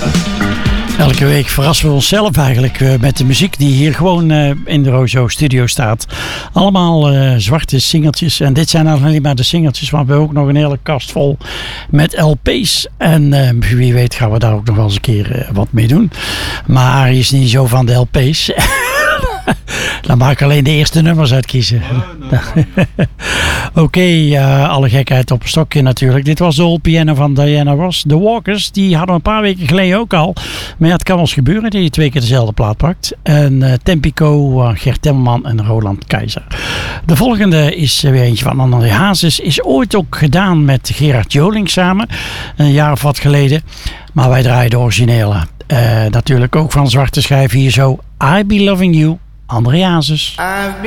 Elke week verrassen we onszelf eigenlijk met de muziek die hier gewoon in de Rozo studio staat. Allemaal zwarte singeltjes. En dit zijn alleen maar de singeltjes, want we hebben ook nog een hele kast vol met LP's. En wie weet gaan we daar ook nog wel eens een keer wat mee doen. Maar Arie is niet zo van de LP's. Dan mag ik alleen de eerste nummers uitkiezen. Oké, alle gekheid op een stokje natuurlijk. Dit was de old piano van Diana Ross. The Walkers, die hadden we een paar weken geleden ook al. Maar ja, het kan wel eens gebeuren dat je 2 keer dezelfde plaat pakt. En Tempico, Gert Temmerman en Roland Keizer. De volgende is weer eentje van André Hazes. Is ooit ook gedaan met Gerard Joling samen. Een jaar of wat geleden. Maar wij draaien de originele. Natuurlijk ook van zwarte schijf hier zo. I Be Loving You, André Hazes.